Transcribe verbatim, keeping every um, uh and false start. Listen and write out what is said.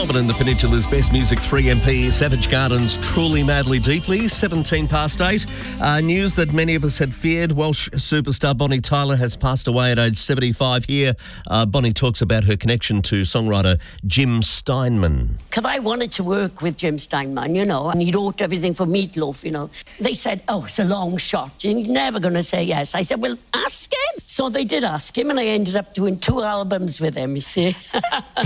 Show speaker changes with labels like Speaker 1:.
Speaker 1: Melbourne and the Peninsula's best music, three M P, Savage Gardens, Truly Madly Deeply, seventeen past eight. Uh, news that many of us had feared. Welsh superstar Bonnie Tyler has passed away at age seventy-five. Here, uh, Bonnie talks about her connection to songwriter Jim Steinman.
Speaker 2: Because I wanted to work with Jim Steinman, you know, and he wrote everything for Meatloaf, you know. They said, oh, it's a long shot. You're never going to say yes. I said, well, ask him. So they did ask him, and I ended up doing two albums with him, you see.